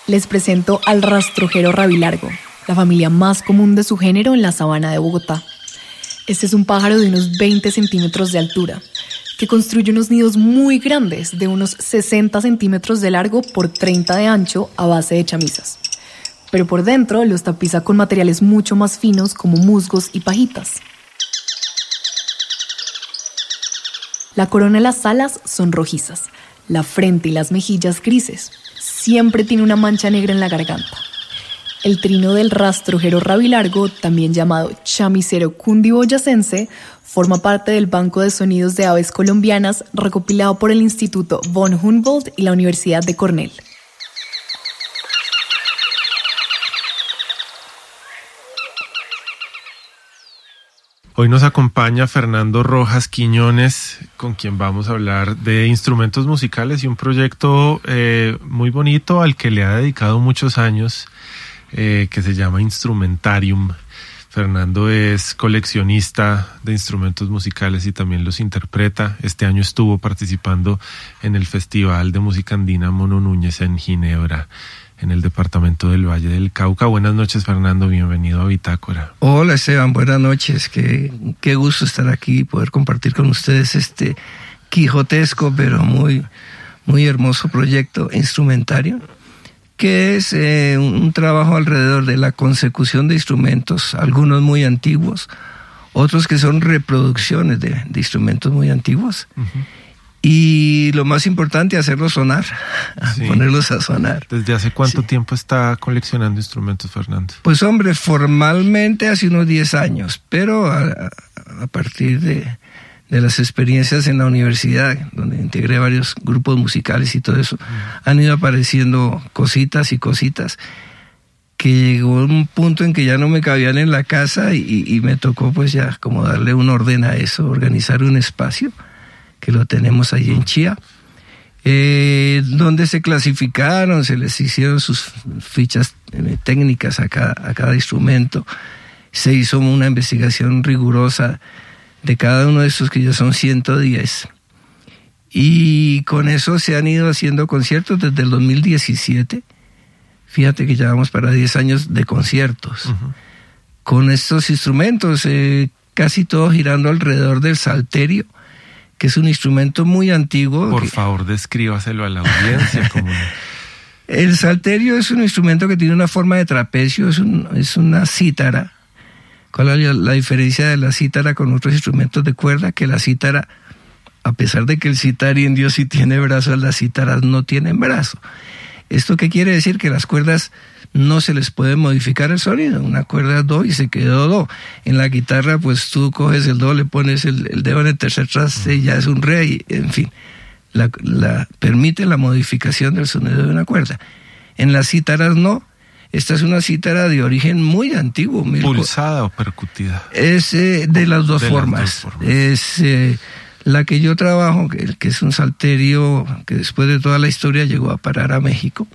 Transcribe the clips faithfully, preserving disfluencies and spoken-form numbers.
Les presento al rastrojero rabilargo, la familia más común de su género en la sabana de Bogotá. Este es un pájaro de unos veinte centímetros de altura, que construye unos nidos muy grandes, de unos sesenta centímetros de largo por treinta de ancho, a base de chamisas. Pero por dentro los tapiza con materiales mucho más finos como musgos y pajitas. La corona y las alas son rojizas, la frente y las mejillas grises. Siempre tiene una mancha negra en la garganta. El trino del rastrojero rabilargo, también llamado chamisero cundiboyacense, forma parte del Banco de Sonidos de Aves Colombianas recopilado por el Instituto von Humboldt y la Universidad de Cornell. Hoy nos acompaña Fernando Rojas Quiñones, con quien vamos a hablar de instrumentos musicales y un proyecto eh, muy bonito al que le ha dedicado muchos años, eh, que se llama Instrumentarium. Fernando es coleccionista de instrumentos musicales y también los interpreta. Este año estuvo participando en el Festival de Música Andina Mono Núñez en Ginebra, en el departamento del Valle del Cauca. Buenas noches, Fernando, bienvenido a Bitácora. Hola, Esteban, buenas noches. Qué, qué gusto estar aquí y poder compartir con ustedes este quijotesco, pero muy, muy hermoso proyecto instrumentario, que es eh, un trabajo alrededor de la consecución de instrumentos, algunos muy antiguos, otros que son reproducciones de, de instrumentos muy antiguos. Uh-huh. Y lo más importante, hacerlos sonar, sí. Ponerlos a sonar. ¿Desde hace cuánto sí. tiempo está coleccionando instrumentos, Fernando? Pues hombre, formalmente hace unos diez años, pero a, a partir de, de las experiencias en la universidad, donde integré varios grupos musicales y todo eso, mm. han ido apareciendo cositas y cositas, que llegó un punto en que ya no me cabían en la casa y, y me tocó pues ya como darle un orden a eso, organizar un espacio, que lo tenemos ahí en Chía, eh, donde se clasificaron, se les hicieron sus fichas eh, técnicas a cada, a cada instrumento, se hizo una investigación rigurosa de cada uno de estos, que ya son ciento diez, y con eso se han ido haciendo conciertos desde el dos mil diecisiete, fíjate que ya vamos para diez años de conciertos, uh-huh. con estos instrumentos, eh, casi todo girando alrededor del salterio, que es un instrumento muy antiguo. Por que... favor, descríbaselo a la audiencia. Como... El salterio es un instrumento que tiene una forma de trapecio, es, un, es una cítara. ¿Cuál es la diferencia de la cítara con otros instrumentos de cuerda? Que la cítara, a pesar de que el citar indio sí tiene brazos, las cítaras no tienen brazo. ¿Esto qué quiere decir? Que las cuerdas no se les puede modificar el sonido. Una cuerda es do y se quedó do. En la guitarra, pues tú coges el do, le pones el, el dedo en el tercer traste y ya es un re, y, en fin. La, la, permite la modificación del sonido de una cuerda. En las cítaras no. Esta es una cítara de origen muy antiguo. ¿Pulsada co- o percutida? Es eh, de las dos de formas. Las dos formas. Es eh, la que yo trabajo, que, que es un salterio que después de toda la historia llegó a parar a México.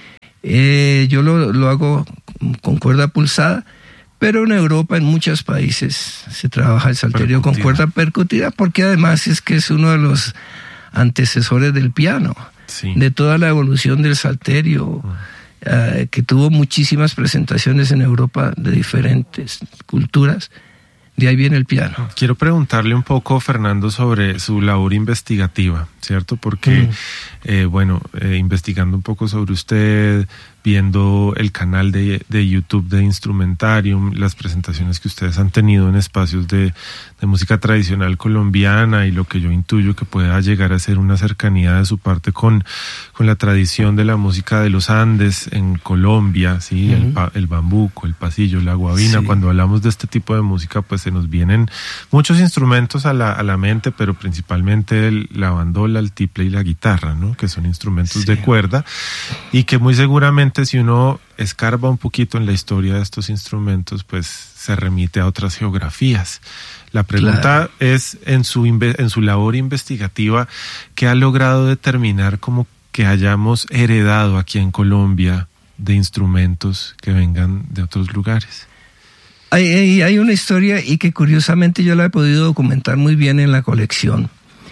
Eh, yo lo, lo hago con cuerda pulsada, pero en Europa, en muchos países, se trabaja el salterio percutida. Con cuerda percutida, porque además es que es uno de los antecesores del piano, sí. de toda la evolución del salterio, uh. uh, que tuvo muchísimas presentaciones en Europa de diferentes culturas. De ahí viene el piano. Quiero preguntarle un poco, Fernando, sobre su labor investigativa, ¿cierto? Porque, mm. eh, bueno, eh, investigando un poco sobre usted, viendo el canal de, de YouTube de Instrumentarium, las presentaciones que ustedes han tenido en espacios de, de música tradicional colombiana y lo que yo intuyo que pueda llegar a ser una cercanía de su parte con, con la tradición de la música de los Andes en Colombia, ¿sí? Uh-huh. el, el bambuco, el pasillo, la guabina. Sí. Cuando hablamos de este tipo de música, pues se nos vienen muchos instrumentos a la, a la mente, pero principalmente el, la bandola, el tiple y la guitarra, ¿no? Que son instrumentos sí. de cuerda y que muy seguramente si uno escarba un poquito en la historia de estos instrumentos, pues se remite a otras geografías. La pregunta claro. es, en su, en su labor investigativa, ¿qué ha logrado determinar como que hayamos heredado aquí en Colombia de instrumentos que vengan de otros lugares? Hay, hay, hay una historia y que curiosamente yo la he podido documentar muy bien en la colección.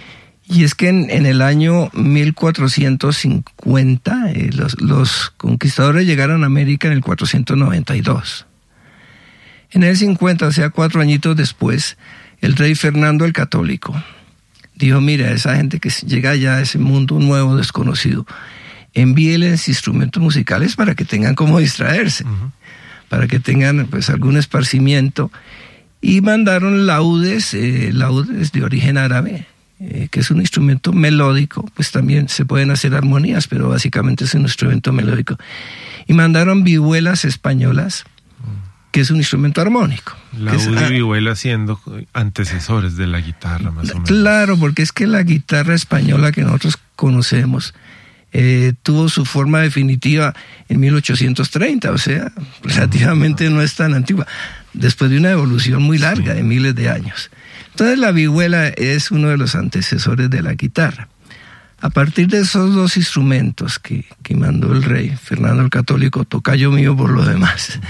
Y es que en, en el año mil cuatrocientos cincuenta eh, los, los conquistadores llegaron a América en el cuatrocientos noventa y dos. En el cincuenta, o sea, cuatro añitos después, el rey Fernando el Católico dijo, mira, esa gente que llega allá a ese mundo nuevo, desconocido, envíeles instrumentos musicales para que tengan cómo distraerse, uh-huh. para que tengan pues algún esparcimiento. Y mandaron laudes, eh, laudes de origen árabe, Eh, que es un instrumento melódico, pues también se pueden hacer armonías, pero básicamente es un instrumento melódico. Y mandaron vihuelas españolas, que es un instrumento armónico. Laúd y vihuela siendo antecesores de la guitarra, más o menos. Claro, porque es que la guitarra española que nosotros conocemos eh, tuvo su forma definitiva en mil ochocientos treinta, o sea, relativamente no es tan antigua, después de una evolución muy larga, sí, de miles de años. Entonces la vihuela es uno de los antecesores de la guitarra. A partir de esos dos instrumentos que, que mandó el rey Fernando el Católico, tocayo mío por lo demás,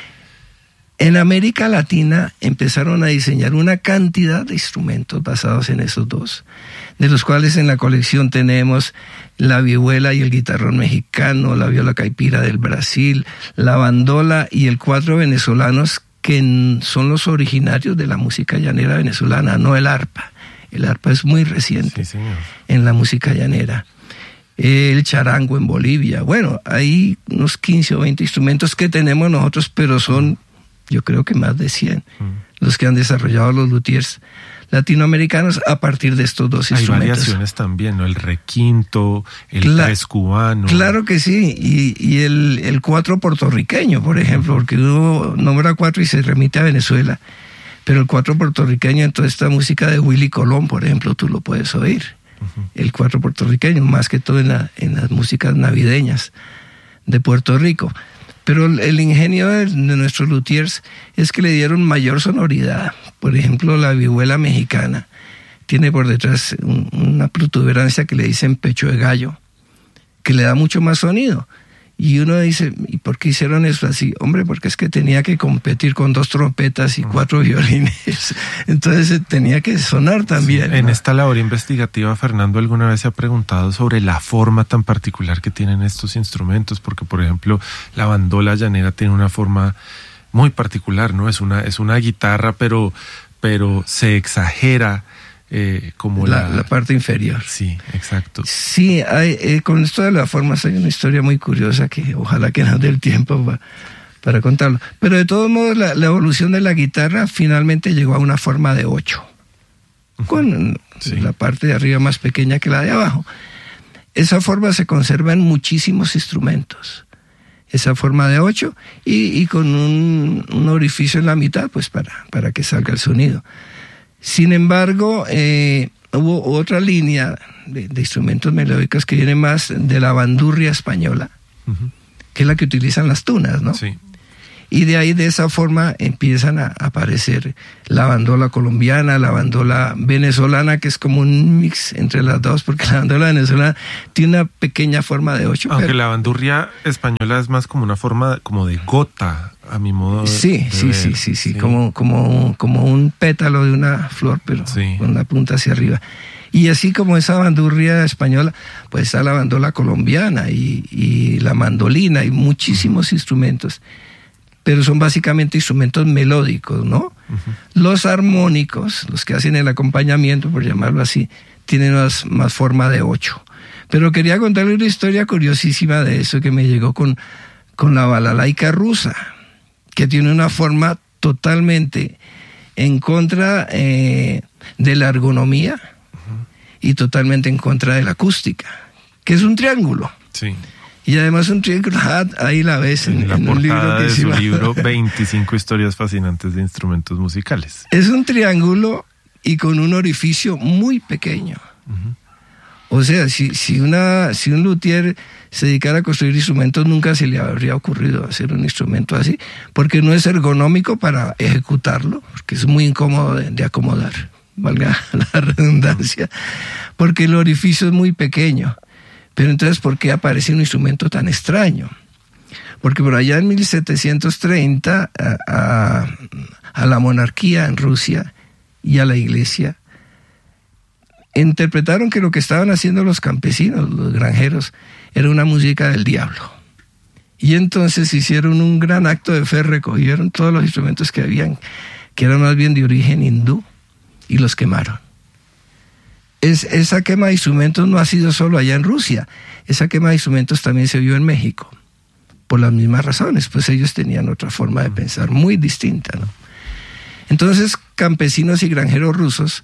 en América Latina empezaron a diseñar una cantidad de instrumentos basados en esos dos, de los cuales en la colección tenemos la vihuela y el guitarrón mexicano, la viola caipira del Brasil, la bandola y el cuatro venezolanos, que son los originarios de la música llanera venezolana, no el arpa. El arpa es muy reciente, sí, en la música llanera. El charango en Bolivia. Bueno, hay unos quince o veinte instrumentos que tenemos nosotros, pero son, yo creo que más de cien, mm. los que han desarrollado los luthiers latinoamericanos a partir de estos dos hay instrumentos. Hay variaciones también, ¿no? El requinto, el Cla- tres cubano. Claro que sí, y, y el, el cuatro puertorriqueño, por ejemplo, porque uno nombra cuatro y se remite a Venezuela, pero el cuatro puertorriqueño en toda esta música de Willy Colón, por ejemplo, tú lo puedes oír. Uh-huh. El cuatro puertorriqueño, más que todo en, la, en las músicas navideñas de Puerto Rico. Pero el ingenio de, de nuestros luthiers es que le dieron mayor sonoridad. Por ejemplo, la vihuela mexicana tiene por detrás un, una protuberancia que le dicen pecho de gallo, que le da mucho más sonido. Y uno dice, ¿y por qué hicieron eso así? Hombre, porque es que tenía que competir con dos trompetas y cuatro violines. Entonces tenía que sonar también. Sí, en ¿no? esta labor investigativa, Fernando alguna vez se ha preguntado sobre la forma tan particular que tienen estos instrumentos, porque por ejemplo la bandola llanera tiene una forma muy particular, ¿no? Es una, es una guitarra, pero, pero se exagera. Eh, como la, la... la parte inferior. Sí, exacto. Sí, hay, eh, con esto de las formas hay una historia muy curiosa que ojalá que nos dé el tiempo para, para contarlo. Pero de todos modos la, la evolución de la guitarra finalmente llegó a una forma de ocho, uh-huh. con sí. la parte de arriba más pequeña que la de abajo. Esa forma se conserva en muchísimos instrumentos. Esa forma de ocho y, y con un, un orificio en la mitad, pues para, para que salga el sonido. Sin embargo, eh, hubo otra línea de, de instrumentos melódicos que viene más de la bandurria española, uh-huh. que es la que utilizan las tunas, ¿no? Sí. Y de ahí, de esa forma, empiezan a aparecer la bandola colombiana, la bandola venezolana, que es como un mix entre las dos, porque la bandola venezolana tiene una pequeña forma de ocho. Aunque pero... la bandurria española es más como una forma como de gota, a mi modo de Sí, de sí, ver. sí, sí, sí, como, como, como un pétalo de una flor, pero sí. con la punta hacia arriba. Y así como esa bandurria española, pues está la bandola colombiana y, y la mandolina y muchísimos uh-huh. instrumentos. Pero son básicamente instrumentos melódicos, ¿no? Uh-huh. Los armónicos, los que hacen el acompañamiento, por llamarlo así, tienen más, más forma de ocho. Pero quería contarle una historia curiosísima de eso que me llegó con, con la balalaika rusa, que tiene una forma totalmente en contra eh, de la ergonomía uh-huh. y totalmente en contra de la acústica, que es un triángulo. Sí. Y además un triángulo, ahí la ves en, en la en portada un libro que de hicimos. su libro veinticinco historias fascinantes de instrumentos musicales. Es un triángulo y con un orificio muy pequeño. Uh-huh. O sea, si, si, una, si un luthier se dedicara a construir instrumentos, nunca se le habría ocurrido hacer un instrumento así, porque no es ergonómico para ejecutarlo, porque es muy incómodo de, de acomodar, valga la redundancia, porque el orificio es muy pequeño. Pero entonces, ¿por qué aparece un instrumento tan extraño? Porque por allá en mil setecientos treinta, a, a, a la monarquía en Rusia y a la iglesia, interpretaron que lo que estaban haciendo los campesinos, los granjeros, era una música del diablo. Y entonces hicieron un gran acto de fe, recogieron todos los instrumentos que habían, que eran más bien de origen hindú, y los quemaron. Es, esa quema de instrumentos no ha sido solo allá en Rusia, esa quema de instrumentos también se vio en México, por las mismas razones, pues ellos tenían otra forma de pensar muy distinta, ¿no? Entonces, campesinos y granjeros rusos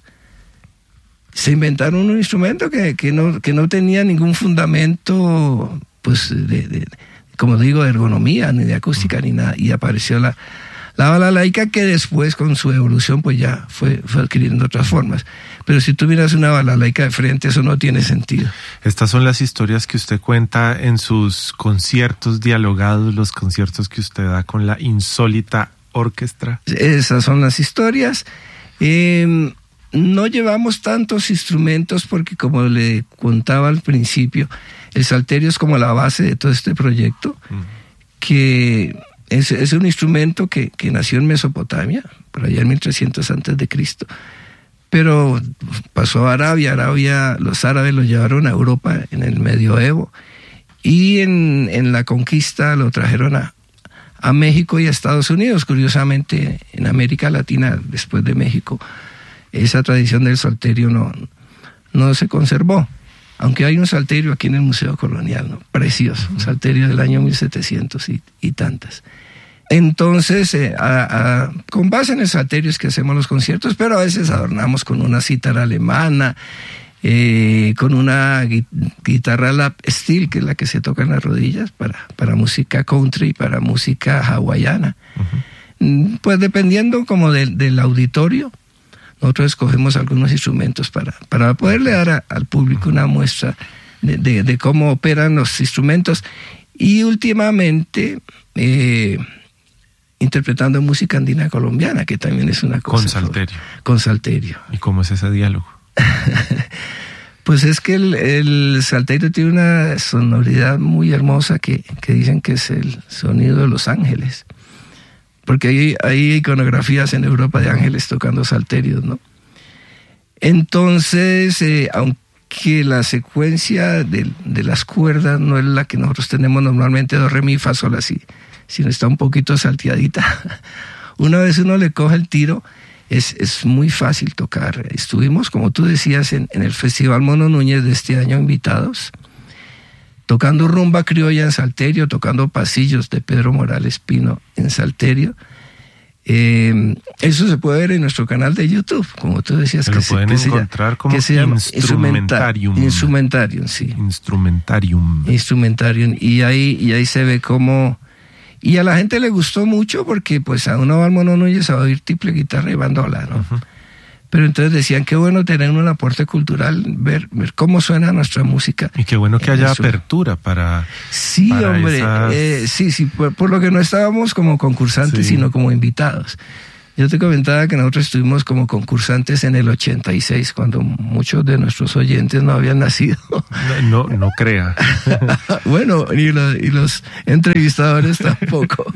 se inventaron un instrumento que, que, no, que no tenía ningún fundamento, pues, de, de, como digo, de ergonomía, ni de acústica, ni nada, y apareció la, la balalaika, que después, con su evolución, pues ya fue, fue adquiriendo otras formas. Pero si tú miras una balalaika de frente, eso no tiene sentido. Estas son las historias que usted cuenta en sus conciertos dialogados, los conciertos que usted da con la insólita orquesta. Esas son las historias. Eh, no llevamos tantos instrumentos porque, como le contaba al principio, el salterio es como la base de todo este proyecto, mm. que es, es un instrumento que, que nació en Mesopotamia, por allá en mil trescientos antes de Cristo, pero pasó a Arabia. Arabia, los árabes lo llevaron a Europa en el medioevo, y en, en la conquista lo trajeron a, a México y a Estados Unidos. Curiosamente, en América Latina, después de México, esa tradición del salterio no, no se conservó, aunque hay un salterio aquí en el Museo Colonial, ¿no? Precioso, un salterio del año mil setecientos y, y tantas. Entonces, eh, a, a, con base en el salterio es que hacemos los conciertos, pero a veces adornamos con una cítara alemana, eh, con una gui- guitarra lap steel, que es la que se toca en las rodillas, para, para música country, para música hawaiana. Uh-huh. Pues dependiendo como de, del auditorio, nosotros escogemos algunos instrumentos para, para poderle dar a, al público una muestra de, de, de cómo operan los instrumentos. Y últimamente, eh, interpretando música andina colombiana, que también es una cosa. Con salterio. Con salterio. ¿Y cómo es ese diálogo? Pues es que el, el salterio tiene una sonoridad muy hermosa que, que dicen que es el sonido de los ángeles. Porque hay, hay iconografías en Europa de ángeles tocando salterios, ¿no? Entonces, eh, aunque la secuencia de, de las cuerdas no es la que nosotros tenemos normalmente, do, re, mi, fa, sol, así, sino está un poquito salteadita, una vez uno le coge el tiro, es, es muy fácil tocar. Estuvimos, como tú decías, en, en el Festival Mono Núñez de este año invitados, tocando rumba criolla en salterio, tocando pasillos de Pedro Morales Pino en salterio. Eh, eso se puede ver en nuestro canal de YouTube, como tú decías. Se que lo se, pueden que encontrar se, como que se llama Instrumentarium. Instrumentarium, sí. Instrumentarium. Instrumentarium. Y ahí, y ahí se ve cómo... Y a la gente le gustó mucho porque pues a uno va al Mono Núñez a oír triple guitarra y bandola, ¿no? Uh-huh. Pero entonces decían, qué bueno tener un aporte cultural, ver, ver cómo suena nuestra música. Y qué bueno que haya eso. Apertura para... Sí, para hombre, esas... eh, sí, sí, por, por lo que no estábamos como concursantes, sí. sino como invitados. Yo te comentaba que nosotros estuvimos como concursantes en el ochenta y seis, cuando muchos de nuestros oyentes no habían nacido. No, no, no crea. Bueno, y los, y los entrevistadores tampoco.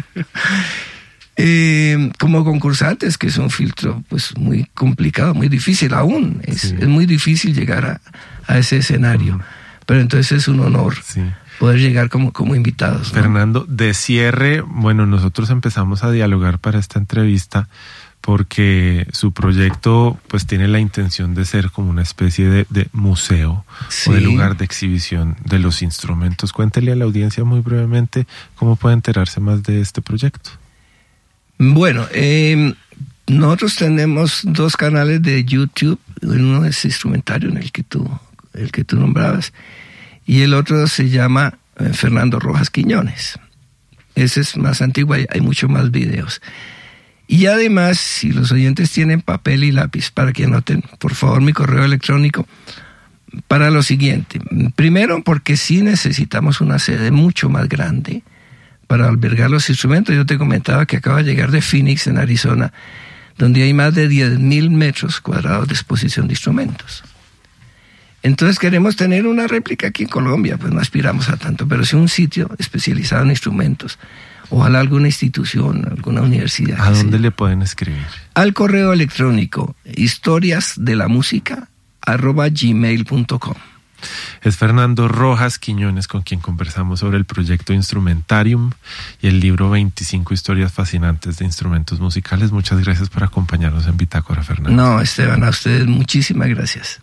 Eh, como concursantes, que es un filtro pues muy complicado, muy difícil aún. Es, sí. es muy difícil llegar a, a ese escenario. Uh-huh. Pero entonces es un honor. Sí. Poder llegar como, como invitados, ¿no? Fernando, de cierre, bueno, nosotros empezamos a dialogar para esta entrevista porque su proyecto pues tiene la intención de ser como una especie de, de museo, sí, o de lugar de exhibición de los instrumentos. Cuéntele a la audiencia muy brevemente cómo puede enterarse más de este proyecto. Bueno, eh, nosotros tenemos dos canales de YouTube. Uno es Instrumentario, en el que tú, el que tú nombrabas, y el otro se llama eh, Fernando Rojas Quiñones. Ese es más antiguo, hay, hay mucho más videos. Y además, si los oyentes tienen papel y lápiz, para que anoten, por favor, mi correo electrónico, para lo siguiente. Primero, porque sí necesitamos una sede mucho más grande para albergar los instrumentos. Yo te comentaba que acaba de llegar de Phoenix, en Arizona, donde hay más de diez mil metros cuadrados de exposición de instrumentos. Entonces queremos tener una réplica aquí en Colombia, pues no aspiramos a tanto, pero sí un sitio especializado en instrumentos. Ojalá alguna institución, alguna universidad. ¿A dónde le pueden escribir? Al correo electrónico historias de la música arroba gmail punto com. Es Fernando Rojas Quiñones con quien conversamos sobre el proyecto Instrumentarium y el libro veinticinco historias fascinantes de instrumentos musicales. Muchas gracias por acompañarnos en Bitácora, Fernando. No, Esteban, a ustedes muchísimas gracias.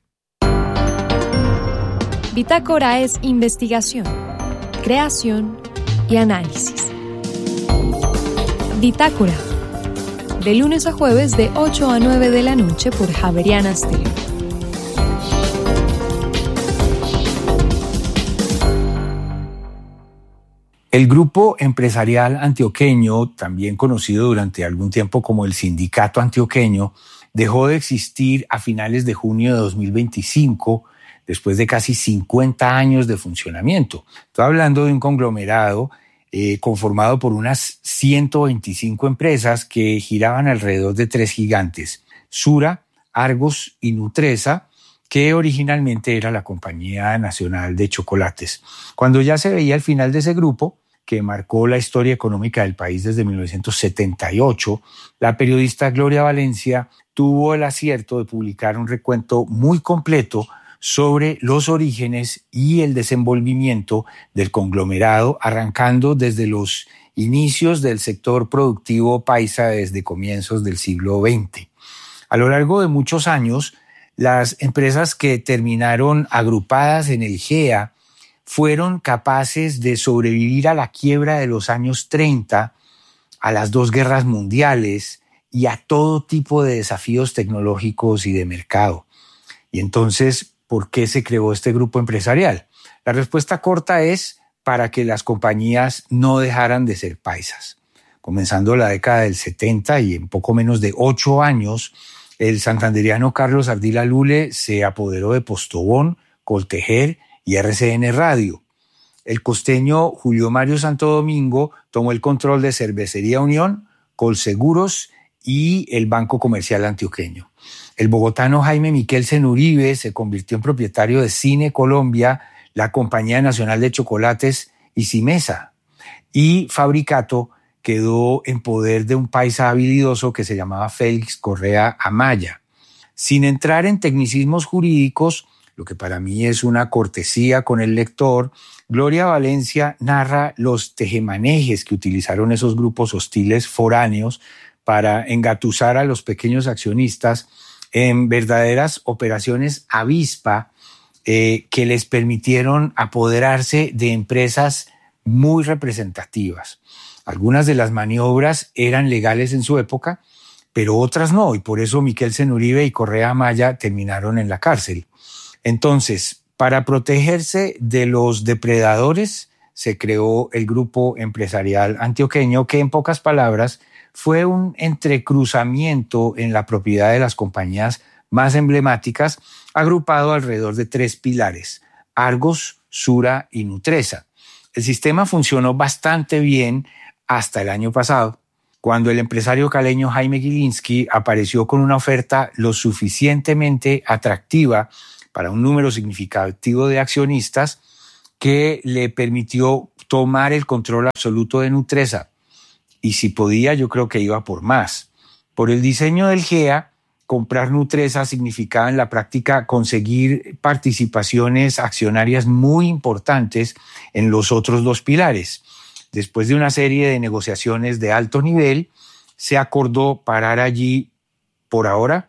Bitácora es investigación, creación y análisis. Bitácora, de lunes a jueves de ocho a nueve de la noche por Javeriana Stereo. El Grupo Empresarial Antioqueño, también conocido durante algún tiempo como el Sindicato Antioqueño, dejó de existir a finales de junio de dos mil veinticinco, después de casi cincuenta años de funcionamiento. Estoy hablando de un conglomerado eh, conformado por unas ciento veinticinco empresas que giraban alrededor de tres gigantes: Sura, Argos y Nutresa, que originalmente era la Compañía Nacional de Chocolates. Cuando ya se veía el final de ese grupo, que marcó la historia económica del país desde mil novecientos setenta y ocho, la periodista Gloria Valencia tuvo el acierto de publicar un recuento muy completo sobre los orígenes y el desenvolvimiento del conglomerado, arrancando desde los inicios del sector productivo paisa desde comienzos del siglo veinte. A lo largo de muchos años, las empresas que terminaron agrupadas en el G E A fueron capaces de sobrevivir a la quiebra de los años treinta, a las dos guerras mundiales y a todo tipo de desafíos tecnológicos y de mercado. Y entonces, ¿por qué se creó este grupo empresarial? La respuesta corta es para que las compañías no dejaran de ser paisas. Comenzando la década del setenta y en poco menos de ocho años, el santanderiano Carlos Ardila Lule se apoderó de Postobón, Coltejer y R C N Radio. El costeño Julio Mario Santo Domingo tomó el control de Cervecería Unión, Colseguros y el Banco Comercial Antioqueño. El bogotano Jaime Miquelsen Uribe se convirtió en propietario de Cine Colombia, la Compañía Nacional de Chocolates y Cimesa. Y Fabricato quedó en poder de un paisa habilidoso que se llamaba Félix Correa Amaya. Sin entrar en tecnicismos jurídicos, lo que para mí es una cortesía con el lector, Gloria Valencia narra los tejemanejes que utilizaron esos grupos hostiles foráneos para engatusar a los pequeños accionistas en verdaderas operaciones avispa eh, que les permitieron apoderarse de empresas muy representativas. Algunas de las maniobras eran legales en su época, pero otras no, y por eso Miquelsen Uribe y Correa Amaya terminaron en la cárcel. Entonces, para protegerse de los depredadores, se creó el Grupo Empresarial Antioqueño, que en pocas palabras fue un entrecruzamiento en la propiedad de las compañías más emblemáticas, agrupado alrededor de tres pilares: Argos, Sura y Nutresa. El sistema funcionó bastante bien hasta el año pasado, cuando el empresario caleño Jaime Gilinski apareció con una oferta lo suficientemente atractiva para un número significativo de accionistas que le permitió tomar el control absoluto de Nutresa. Y si podía, yo creo que iba por más. Por el diseño del G E A, comprar Nutresa significaba en la práctica conseguir participaciones accionarias muy importantes en los otros dos pilares. Después de una serie de negociaciones de alto nivel, se acordó parar allí por ahora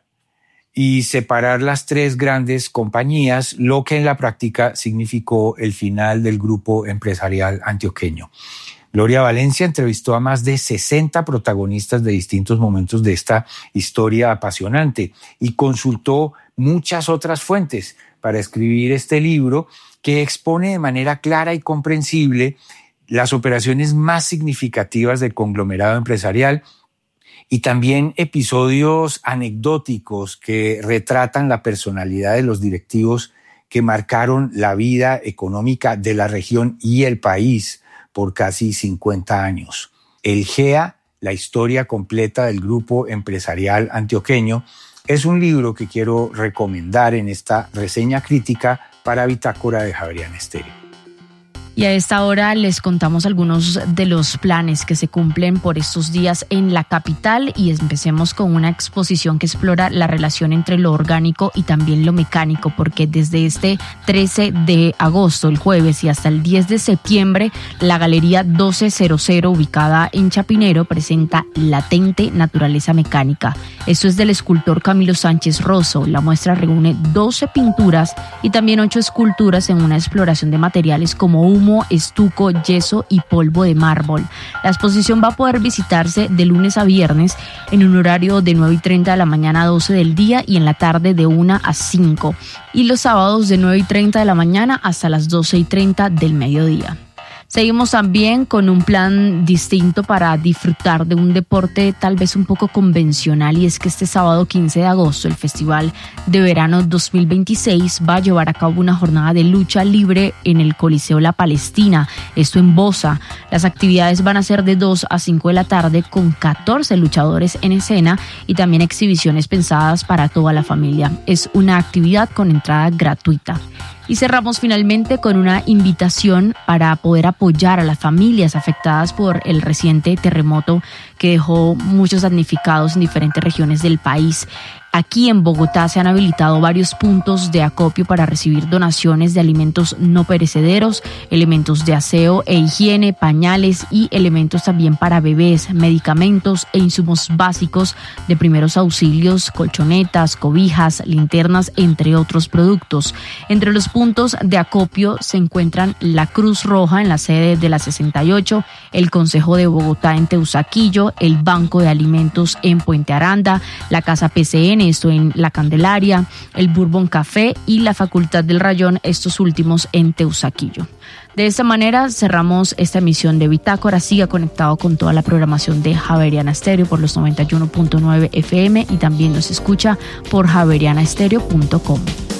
y separar las tres grandes compañías, lo que en la práctica significó el final del Grupo Empresarial Antioqueño. Gloria Valencia entrevistó a más de sesenta protagonistas de distintos momentos de esta historia apasionante y consultó muchas otras fuentes para escribir este libro que expone de manera clara y comprensible las operaciones más significativas del conglomerado empresarial y también episodios anecdóticos que retratan la personalidad de los directivos que marcaron la vida económica de la región y el país por casi cincuenta años. El G E A, la historia completa del Grupo Empresarial Antioqueño, es un libro que quiero recomendar en esta reseña crítica para Bitácora de Javeriana Stereo. Y a esta hora les contamos algunos de los planes que se cumplen por estos días en la capital y empecemos con una exposición que explora la relación entre lo orgánico y también lo mecánico, porque desde este trece de agosto, el jueves, y hasta el diez de septiembre, la Galería doce cero cero, ubicada en Chapinero, presenta Latente Naturaleza Mecánica. Esto es del escultor Camilo Sánchez Rosso. La muestra reúne doce pinturas y también ocho esculturas en una exploración de materiales como humo, estuco, yeso y polvo de mármol. La exposición va a poder visitarse de lunes a viernes en un horario de nueve y treinta de la mañana a doce del día y en la tarde de una a cinco, y los sábados de nueve y treinta de la mañana hasta las doce y treinta del mediodía. Seguimos también con un plan distinto para disfrutar de un deporte tal vez un poco convencional, y es que este sábado quince de agosto el Festival de Verano dos mil veintiséis va a llevar a cabo una jornada de lucha libre en el Coliseo La Palestina, esto en Bosa. Las actividades van a ser de dos a cinco de la tarde con catorce luchadores en escena y también exhibiciones pensadas para toda la familia. Es una actividad con entrada gratuita. Y cerramos finalmente con una invitación para poder apoyar a las familias afectadas por el reciente terremoto que dejó muchos damnificados en diferentes regiones del país. Aquí en Bogotá se han habilitado varios puntos de acopio para recibir donaciones de alimentos no perecederos, elementos de aseo e higiene, pañales y elementos también para bebés, medicamentos e insumos básicos de primeros auxilios, colchonetas, cobijas, linternas, entre otros productos. Entre los puntos de acopio se encuentran la Cruz Roja en la sede de la sesenta y ocho, el Consejo de Bogotá en Teusaquillo, el Banco de Alimentos en Puente Aranda, la Casa P C N, esto en La Candelaria, el Bourbon Café y la Facultad del Rayón, estos últimos en Teusaquillo. De esta manera cerramos esta emisión de Bitácora. Siga conectado con toda la programación de Javeriana Stereo por los noventa y uno punto nueve F M y también nos escucha por javeriana stereo punto com.